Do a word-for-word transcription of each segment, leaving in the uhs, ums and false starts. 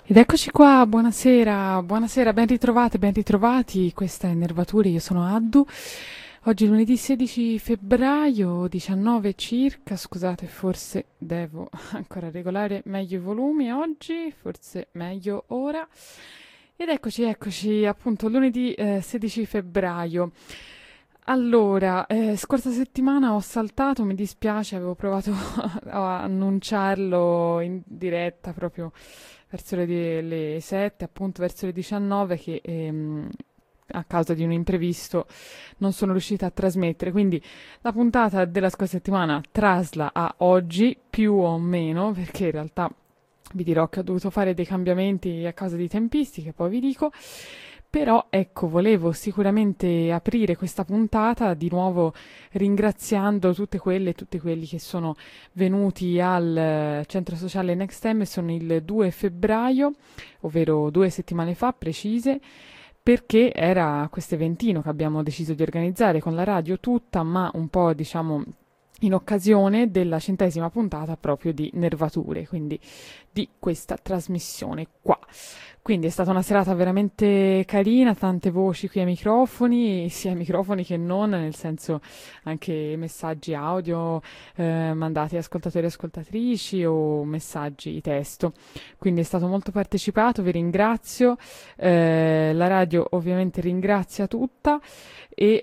Ed eccoci qua, buonasera, buonasera, ben ritrovate, ben ritrovati, questa è Nervature, io sono Addu. Oggi è lunedì sedici febbraio, diciannove circa, scusate, forse devo ancora regolare meglio i volumi oggi, forse meglio ora. Ed eccoci, eccoci, appunto, lunedì eh, sedici febbraio. Allora, eh, scorsa settimana ho saltato, mi dispiace, avevo provato a annunciarlo in diretta proprio verso le, die- le sette, appunto verso le diciannove, che ehm, a causa di un imprevisto non sono riuscita a trasmettere. Quindi la puntata della scorsa settimana trasla a oggi, più o meno, perché in realtà vi dirò che ho dovuto fare dei cambiamenti a causa di tempistiche, poi vi dico. Però ecco, volevo sicuramente aprire questa puntata di nuovo ringraziando tutte quelle e tutti quelli che sono venuti al eh, centro sociale Nextem. Sono il due febbraio, ovvero due settimane fa precise, perché era questo eventino che abbiamo deciso di organizzare con la radio tutta, ma un po' diciamo in occasione della centesima puntata proprio di Nervature, quindi di questa trasmissione qua. Quindi è stata una serata veramente carina, tante voci qui ai microfoni, sia ai microfoni che non, nel senso anche messaggi audio eh, mandati a ascoltatori e ascoltatrici o messaggi testo. Quindi è stato molto partecipato, vi ringrazio. Eh, la radio ovviamente ringrazia tutta e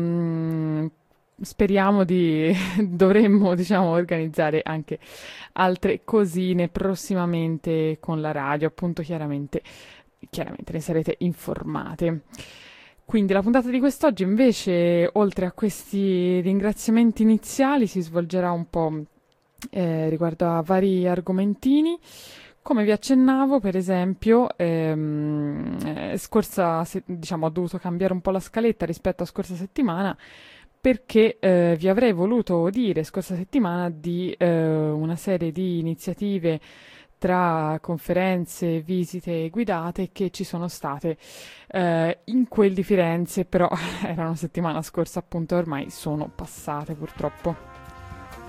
ehm, speriamo di dovremmo diciamo organizzare anche altre cosine prossimamente con la radio, appunto chiaramente, chiaramente ne sarete informate. Quindi la puntata di quest'oggi invece, oltre a questi ringraziamenti iniziali, si svolgerà un po' eh, riguardo a vari argomentini. Come vi accennavo, per esempio, ehm, eh, scorsa, se- diciamo, ho dovuto cambiare un po' la scaletta rispetto a scorsa settimana perché eh, vi avrei voluto dire scorsa settimana di eh, una serie di iniziative tra conferenze, visite guidate che ci sono state eh, in quel di Firenze, però era una settimana scorsa, appunto, ormai sono passate purtroppo.